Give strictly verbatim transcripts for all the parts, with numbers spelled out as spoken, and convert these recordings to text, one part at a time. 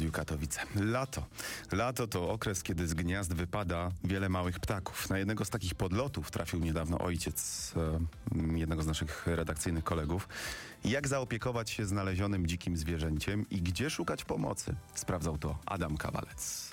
Radiu Katowice. Lato. Lato to okres, kiedy z gniazd wypada wiele małych ptaków. Na jednego z takich podlotów trafił niedawno ojciec e, jednego z naszych redakcyjnych kolegów. Jak zaopiekować się znalezionym dzikim zwierzęciem i gdzie szukać pomocy? Sprawdzał to Adam Kawalec.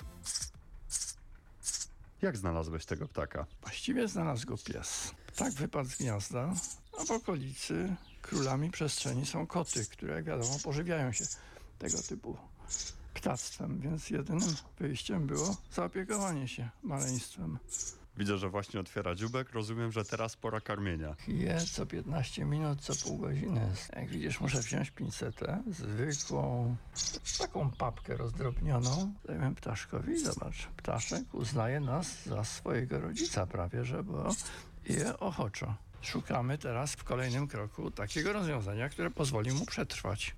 Jak znalazłeś tego ptaka? Właściwie znalazł go pies. Tak wypadł z gniazda, a w okolicy królami przestrzeni są koty, które jak wiadomo pożywiają się tego typu ptactwem, więc jedynym wyjściem było zaopiekowanie się maleństwem. Widzę, że właśnie otwiera dziubek. Rozumiem, że teraz pora karmienia. Je co piętnaście minut, co pół godziny. Jak widzisz, muszę wziąć pincetę, zwykłą, taką papkę rozdrobnioną. Dajmy ptaszkowi, zobacz, ptaszek uznaje nas za swojego rodzica prawie, że bo je ochoczo. Szukamy teraz w kolejnym kroku takiego rozwiązania, które pozwoli mu przetrwać.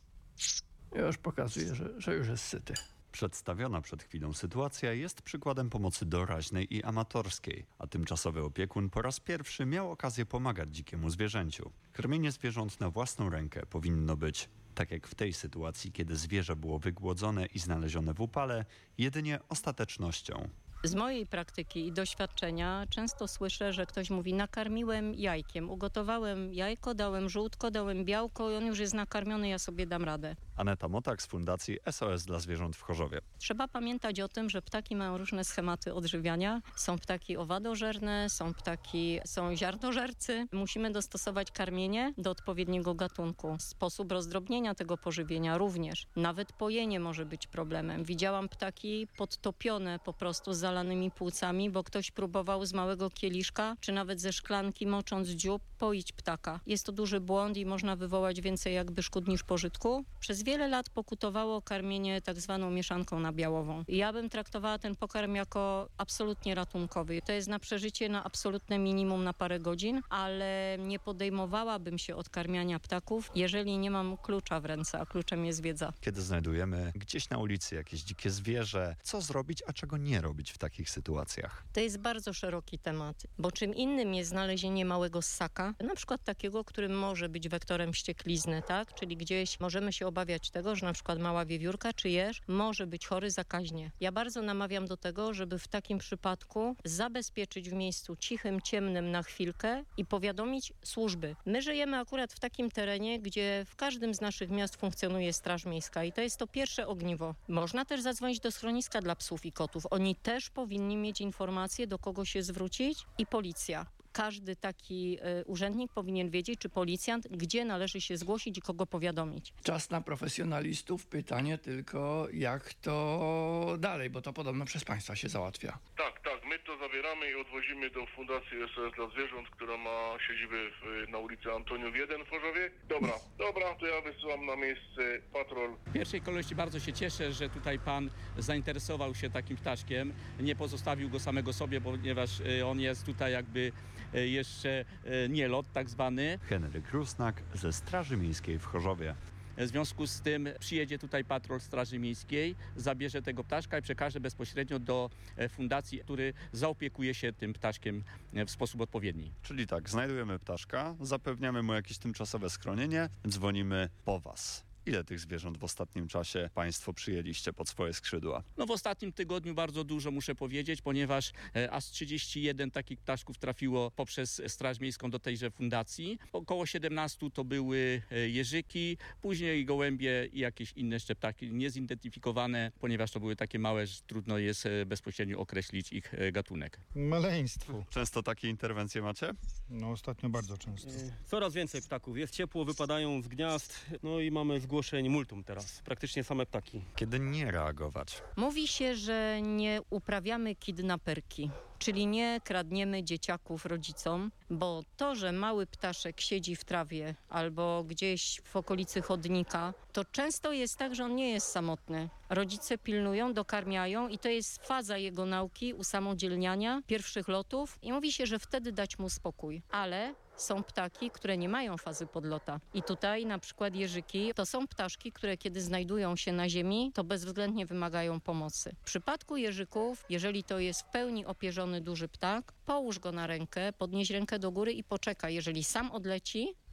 Już pokazuje, że, że już jest syty. Przedstawiona przed chwilą sytuacja jest przykładem pomocy doraźnej i amatorskiej, a tymczasowy opiekun po raz pierwszy miał okazję pomagać dzikiemu zwierzęciu. Karmienie zwierząt na własną rękę powinno być, tak jak w tej sytuacji, kiedy zwierzę było wygłodzone i znalezione w upale, jedynie ostatecznością. Z mojej praktyki i doświadczenia często słyszę, że ktoś mówi: nakarmiłem jajkiem, ugotowałem jajko, dałem żółtko, dałem białko i on już jest nakarmiony, ja sobie dam radę. Aneta Motak z Fundacji S O S dla Zwierząt w Chorzowie. Trzeba pamiętać o tym, że ptaki mają różne schematy odżywiania. Są ptaki owadożerne, są ptaki, są ziarnożercy. Musimy dostosować karmienie do odpowiedniego gatunku. Sposób rozdrobnienia tego pożywienia również. Nawet pojenie może być problemem. Widziałam ptaki podtopione po prostu z zalanymi płucami, bo ktoś próbował z małego kieliszka, czy nawet ze szklanki, mocząc dziób, poić ptaka. Jest to duży błąd i można wywołać więcej jakby szkód niż pożytku. Przez wiele lat pokutowało karmienie tak zwaną mieszanką nabiałową. Ja bym traktowała ten pokarm jako absolutnie ratunkowy. To jest na przeżycie na absolutne minimum na parę godzin, ale nie podejmowałabym się od karmiania ptaków, jeżeli nie mam klucza w ręce, a kluczem jest wiedza. Kiedy znajdujemy gdzieś na ulicy jakieś dzikie zwierzę, co zrobić, a czego nie robić w takich sytuacjach? To jest bardzo szeroki temat, bo czym innym jest znalezienie małego ssaka, na przykład takiego, który może być wektorem wścieklizny, tak? Czyli gdzieś możemy się obawiać tego, że na przykład mała wiewiórka czy jeż może być chory zakaźnie. Ja bardzo namawiam do tego, żeby w takim przypadku zabezpieczyć w miejscu cichym, ciemnym na chwilkę i powiadomić służby. My żyjemy akurat w takim terenie, gdzie w każdym z naszych miast funkcjonuje Straż Miejska i to jest to pierwsze ogniwo. Można też zadzwonić do schroniska dla psów i kotów. Oni też powinni mieć informację, do kogo się zwrócić, i policja. Każdy taki y, urzędnik powinien wiedzieć, czy policjant, gdzie należy się zgłosić i kogo powiadomić. Czas na profesjonalistów. Pytanie tylko, jak to dalej, bo to podobno przez państwa się załatwia. Tak, tak. My to zabieramy i odwozimy do Fundacji S O S dla Zwierząt, która ma siedzibę w, na ulicy Antoniów jeden w Chorzowie. Dobra, dobra, to ja wysyłam na miejsce patrol. W pierwszej kolejności bardzo się cieszę, że tutaj pan zainteresował się takim ptaszkiem. Nie pozostawił go samego sobie, ponieważ on jest tutaj jakby jeszcze nie lot tak zwany. Henryk Rusnak ze Straży Miejskiej w Chorzowie. W związku z tym przyjedzie tutaj patrol Straży Miejskiej, zabierze tego ptaszka i przekaże bezpośrednio do fundacji, który zaopiekuje się tym ptaszkiem w sposób odpowiedni. Czyli tak, znajdujemy ptaszka, zapewniamy mu jakieś tymczasowe schronienie, dzwonimy po was. Ile tych zwierząt w ostatnim czasie państwo przyjęliście pod swoje skrzydła? No w ostatnim tygodniu bardzo dużo, muszę powiedzieć, ponieważ e, aż trzydzieści jeden takich ptaszków trafiło poprzez Straż Miejską do tejże fundacji. Około siedemnaście to były e, jeżyki, później gołębie i jakieś inne jeszcze ptaki niezidentyfikowane, ponieważ to były takie małe, że trudno jest e, bezpośrednio określić ich e, gatunek. Maleństwo. Często takie interwencje macie? No ostatnio bardzo często. Coraz więcej ptaków. Jest ciepło, wypadają z gniazd, no i mamy zgłoszenie multum teraz. Praktycznie same ptaki. Kiedy nie reagować? Mówi się, że nie uprawiamy kidnaperki, czyli nie kradniemy dzieciaków rodzicom, bo to, że mały ptaszek siedzi w trawie albo gdzieś w okolicy chodnika, to często jest tak, że on nie jest samotny. Rodzice pilnują, dokarmiają i to jest faza jego nauki, usamodzielniania, pierwszych lotów i mówi się, że wtedy dać mu spokój. Ale są ptaki, które nie mają fazy podlota. I tutaj na przykład jeżyki to są ptaszki, które kiedy znajdują się na ziemi, to bezwzględnie wymagają pomocy. W przypadku jeżyków, jeżeli to jest w pełni opierzony duży ptak, połóż go na rękę, podnieś rękę do góry i poczekaj. Jeżeli sam odleci,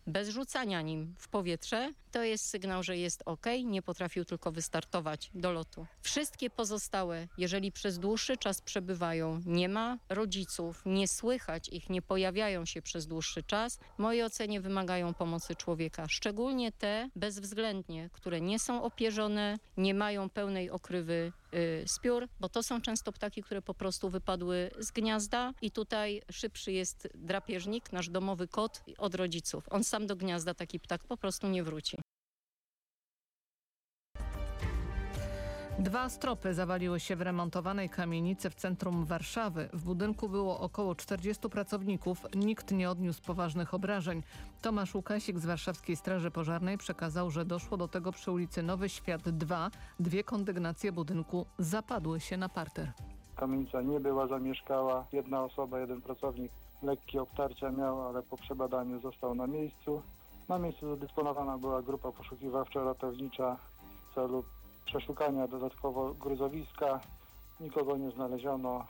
bez rzucania nim w powietrze, to jest sygnał, że jest ok, nie potrafił tylko wystartować do lotu. Wszystkie pozostałe, jeżeli przez dłuższy czas przebywają, nie ma rodziców, nie słychać ich, nie pojawiają się przez dłuższy czas, w mojej ocenie wymagają pomocy człowieka. Szczególnie te bezwzględnie, które nie są opierzone, nie mają pełnej okrywy y, z piór, bo to są często ptaki, które po prostu wypadły z gniazda i tutaj szybszy jest drapieżnik, nasz domowy kot, od rodziców. On sam do gniazda taki ptak po prostu nie wróci. Dwa stropy zawaliły się w remontowanej kamienicy w centrum Warszawy. W budynku było około czterdziestu pracowników. Nikt nie odniósł poważnych obrażeń. Tomasz Łukasik z Warszawskiej Straży Pożarnej przekazał, że doszło do tego przy ulicy Nowy Świat dwa. Dwie kondygnacje budynku zapadły się na parter. Kamienica nie była zamieszkała. Jedna osoba, jeden pracownik lekkie obtarcia miał, ale po przebadaniu został na miejscu. Na miejscu zadysponowana była grupa poszukiwawczo-ratownicza w celu przeszukania dodatkowo gruzowiska. Nikogo nie znaleziono.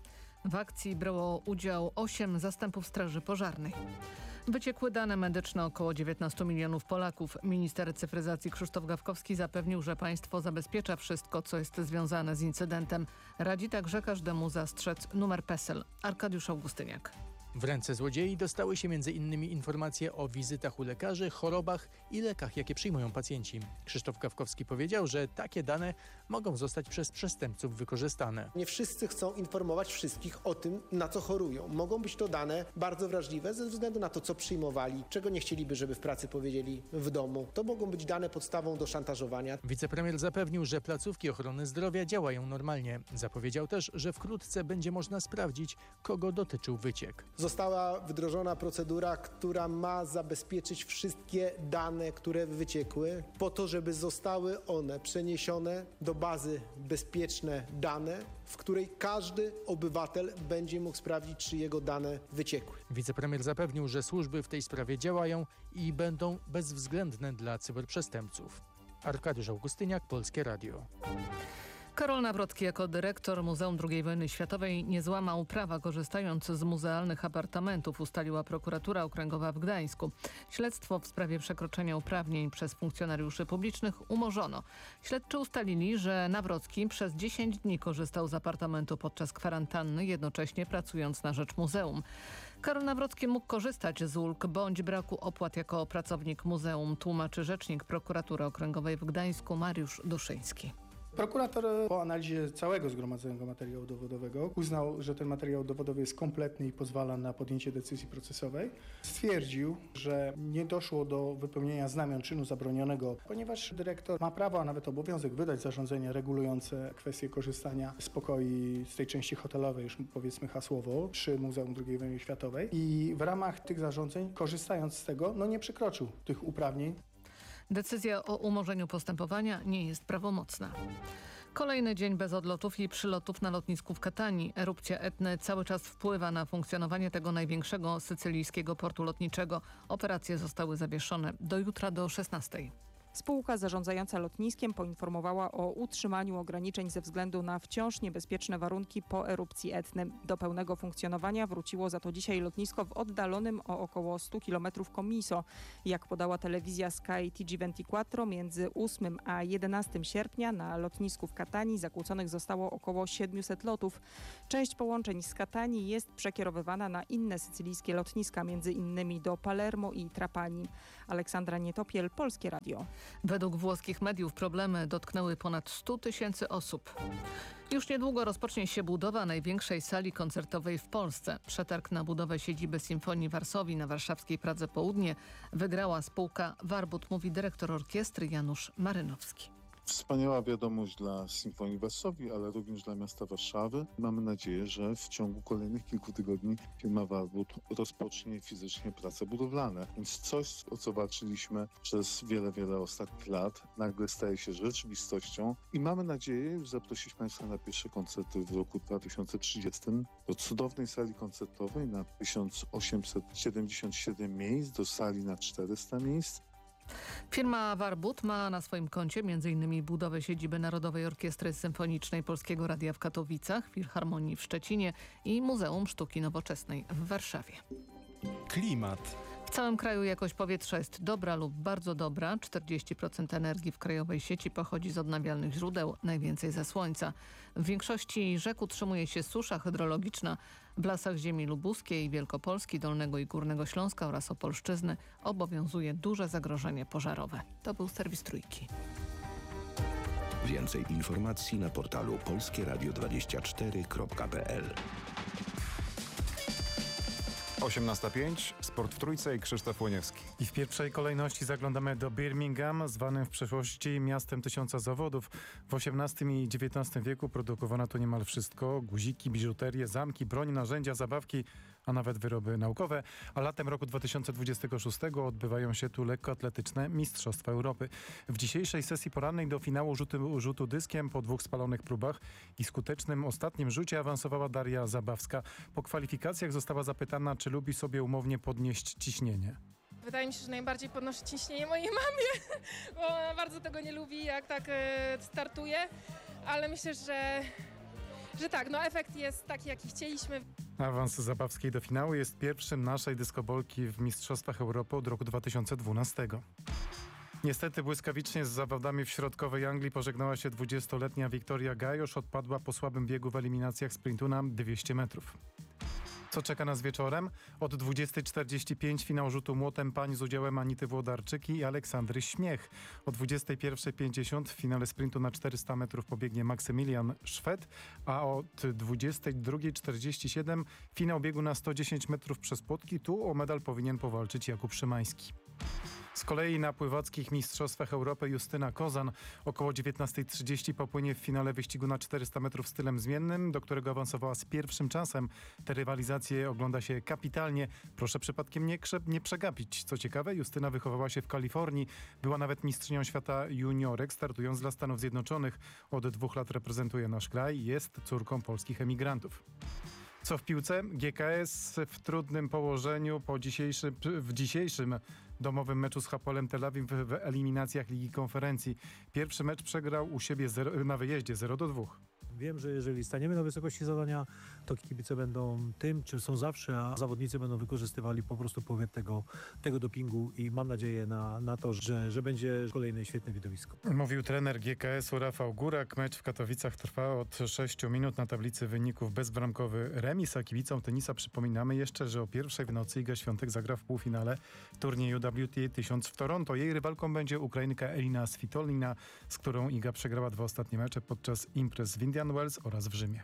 W akcji brało udział osiem zastępów Straży Pożarnej. Wyciekły dane medyczne około dziewiętnastu milionów Polaków. Minister cyfryzacji Krzysztof Gawkowski zapewnił, że państwo zabezpiecza wszystko, co jest związane z incydentem. Radzi także każdemu zastrzec numer PESEL. Arkadiusz Augustyniak. W ręce złodziei dostały się między innymi informacje o wizytach u lekarzy, chorobach i lekach, jakie przyjmują pacjenci. Krzysztof Gawkowski powiedział, że takie dane mogą zostać przez przestępców wykorzystane. Nie wszyscy chcą informować wszystkich o tym, na co chorują. Mogą być to dane bardzo wrażliwe ze względu na to, co przyjmowali, czego nie chcieliby, żeby w pracy powiedzieli w domu. To mogą być dane podstawą do szantażowania. Wicepremier zapewnił, że placówki ochrony zdrowia działają normalnie. Zapowiedział też, że wkrótce będzie można sprawdzić, kogo dotyczył wyciek. Została wdrożona procedura, która ma zabezpieczyć wszystkie dane, które wyciekły, po to, żeby zostały one przeniesione do bazy bezpieczne dane, w której każdy obywatel będzie mógł sprawdzić, czy jego dane wyciekły. Wicepremier zapewnił, że służby w tej sprawie działają i będą bezwzględne dla cyberprzestępców. Arkadiusz Augustyniak, Polskie Radio. Karol Nawrocki jako dyrektor Muzeum drugiej Wojny Światowej nie złamał prawa, korzystając z muzealnych apartamentów, ustaliła prokuratura okręgowa w Gdańsku. Śledztwo w sprawie przekroczenia uprawnień przez funkcjonariuszy publicznych umorzono. Śledczy ustalili, że Nawrocki przez dziesięć dni korzystał z apartamentu podczas kwarantanny, jednocześnie pracując na rzecz muzeum. Karol Nawrocki mógł korzystać z ulg bądź braku opłat jako pracownik muzeum, tłumaczy rzecznik prokuratury okręgowej w Gdańsku Mariusz Duszyński. Prokurator po analizie całego zgromadzonego materiału dowodowego uznał, że ten materiał dowodowy jest kompletny i pozwala na podjęcie decyzji procesowej. Stwierdził, że nie doszło do wypełnienia znamion czynu zabronionego, ponieważ dyrektor ma prawo, a nawet obowiązek wydać zarządzenie regulujące kwestie korzystania z pokoi z tej części hotelowej, już powiedzmy hasłowo, przy Muzeum drugiej Wojny Światowej. I w ramach tych zarządzeń, korzystając z tego, no nie przekroczył tych uprawnień. Decyzja o umorzeniu postępowania nie jest prawomocna. Kolejny dzień bez odlotów i przylotów na lotnisku w Katanii. Erupcja Etny cały czas wpływa na funkcjonowanie tego największego sycylijskiego portu lotniczego. Operacje zostały zawieszone do jutra do szesnastej. Spółka zarządzająca lotniskiem poinformowała o utrzymaniu ograniczeń ze względu na wciąż niebezpieczne warunki po erupcji Etny. Do pełnego funkcjonowania wróciło za to dzisiaj lotnisko w oddalonym o około stu kilometrów Comiso. Jak podała telewizja Sky T G dwadzieścia cztery, między ósmym a jedenastym sierpnia na lotnisku w Katanii zakłóconych zostało około siedmiuset lotów. Część połączeń z Katanii jest przekierowywana na inne sycylijskie lotniska, między innymi do Palermo i Trapani. Aleksandra Nietopiel, Polskie Radio. Według włoskich mediów problemy dotknęły ponad stu tysięcy osób. Już niedługo rozpocznie się budowa największej sali koncertowej w Polsce. Przetarg na budowę siedziby Sinfonii Varsovii na warszawskiej Pradze Południe wygrała spółka Warbut, mówi dyrektor orkiestry Janusz Marynowski. Wspaniała wiadomość dla Sinfonii Varsovii, ale również dla miasta Warszawy. Mamy nadzieję, że w ciągu kolejnych kilku tygodni firma Warbut rozpocznie fizycznie prace budowlane. Więc coś, o co walczyliśmy przez wiele, wiele ostatnich lat, nagle staje się rzeczywistością i mamy nadzieję już zaprosić Państwa na pierwsze koncerty w roku dwa tysiące trzydziestym do cudownej sali koncertowej na tysiąc osiemset siedemdziesiąt siedem miejsc, do sali na czterysta miejsc. Firma Warbut ma na swoim koncie m.in. budowę siedziby Narodowej Orkiestry Symfonicznej Polskiego Radia w Katowicach, Filharmonii w Szczecinie i Muzeum Sztuki Nowoczesnej w Warszawie. Klimat. W całym kraju jakość powietrza jest dobra lub bardzo dobra. czterdzieści procent energii w krajowej sieci pochodzi z odnawialnych źródeł, najwięcej ze słońca. W większości rzek utrzymuje się susza hydrologiczna. W lasach ziemi lubuskiej, Wielkopolski, Dolnego i Górnego Śląska oraz Opolszczyzny obowiązuje duże zagrożenie pożarowe. To był serwis Trójki. Więcej informacji na portalu polskie radio dwadzieścia cztery kropka p l. osiemnasta pięć, Sport w Trójce i Krzysztof Łoniewski. I w pierwszej kolejności zaglądamy do Birmingham, zwanym w przeszłości miastem tysiąca zawodów. W osiemnastym i dziewiętnastym wieku produkowano tu niemal wszystko. Guziki, biżuterię, zamki, broń, narzędzia, zabawki, a nawet wyroby naukowe. A latem roku dwa tysiące dwudziestego szóstego odbywają się tu lekkoatletyczne Mistrzostwa Europy. W dzisiejszej sesji porannej do finału rzutu, rzutu dyskiem po dwóch spalonych próbach i skutecznym ostatnim rzucie awansowała Daria Zabawska. Po kwalifikacjach została zapytana, czy lubi sobie umownie podnieść ciśnienie. Wydaje mi się, że najbardziej podnoszę ciśnienie mojej mamie, bo ona bardzo tego nie lubi, jak tak e, startuje, ale myślę, że, że tak, no efekt jest taki, jaki chcieliśmy. Awans Zabawskiej do finału jest pierwszym naszej dyskobolki w Mistrzostwach Europy od roku dwa tysiące dwunastego. Niestety błyskawicznie z zawodami w środkowej Anglii pożegnała się dwudziestoletnia Wiktoria Gajosz, odpadła po słabym biegu w eliminacjach sprintu na dwieście metrów. Co czeka nas wieczorem? Od dwudziestej czterdzieści pięć finał rzutu młotem pań z udziałem Anity Włodarczyk i Aleksandry Śmiech. O dwudziestej pierwszej pięćdziesiąt w finale sprintu na czterysta metrów pobiegnie Maksymilian Szwed, a od dwudziestej drugiej czterdzieści siedem finał biegu na sto dziesięć metrów przez płotki. Tu o medal powinien powalczyć Jakub Szymański. Z kolei na pływackich Mistrzostwach Europy Justyna Kozan około dziewiętnastej trzydzieści popłynie w finale wyścigu na czterysta metrów stylem zmiennym, do którego awansowała z pierwszym czasem. Te rywalizacje ogląda się kapitalnie. Proszę przypadkiem nie, nie przegapić. Co ciekawe, Justyna wychowała się w Kalifornii. Była nawet mistrzynią świata juniorek, startując dla Stanów Zjednoczonych. Od dwóch lat reprezentuje nasz kraj. Jest córką polskich emigrantów. Co w piłce? G K S w trudnym położeniu po dzisiejszym, w dzisiejszym domowym meczu z Hapoelem Tel Awiw w eliminacjach Ligi Konferencji. Pierwszy mecz przegrał u siebie zero, na wyjeździe zero do dwóch. Wiem, że jeżeli staniemy na wysokości zadania, to kibice będą tym, czym są zawsze, a zawodnicy będą wykorzystywali po prostu powiew tego, tego dopingu i mam nadzieję na, na to, że, że będzie kolejne świetne widowisko. Mówił trener G K S u Rafał Górak. Mecz w Katowicach trwa od sześciu minut. Na tablicy wyników bezbramkowy remis, a kibicom tenisa przypominamy jeszcze, że o pierwszej w nocy Iga Świątek zagra w półfinale turnieju W T A tysiąc w Toronto. Jej rywalką będzie Ukrainka Elina Svitolina, z którą Iga przegrała dwa ostatnie mecze podczas imprez w Indian Wells oraz w Rzymie.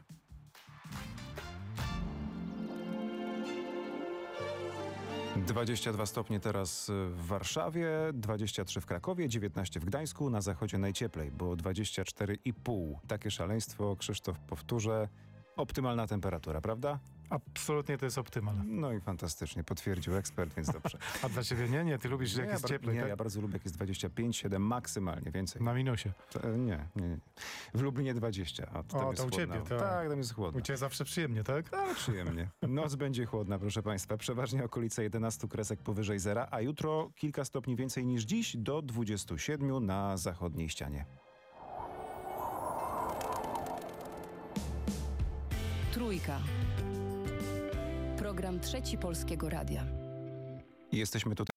dwadzieścia dwa stopnie teraz w Warszawie, dwadzieścia trzy w Krakowie, dziewiętnaście w Gdańsku, na zachodzie najcieplej, bo dwadzieścia cztery i pół. Takie szaleństwo, Krzysztof, powtórzę. Optymalna temperatura, prawda? Absolutnie to jest optymal. No i fantastycznie, potwierdził ekspert, więc dobrze. A dla ciebie nie? Nie, ty lubisz, jak nie, jest ja cieplej, Nie, tak? ja bardzo lubię, jak jest dwadzieścia pięć, siedem maksymalnie, więcej. Na minusie? To, nie, nie, nie. W Lublinie dwadzieścia, a tam o, jest to u chłodno. ciebie, tak. Tak, tam jest chłodno. U ciebie zawsze przyjemnie, tak? Tak, przyjemnie. Noc będzie chłodna, proszę państwa. Przeważnie okolice jedenastu kresek powyżej zera, a jutro kilka stopni więcej niż dziś, do dwudziestu siedmiu na zachodniej ścianie. Trójka. Program Trzeci Polskiego Radia. Jesteśmy tutaj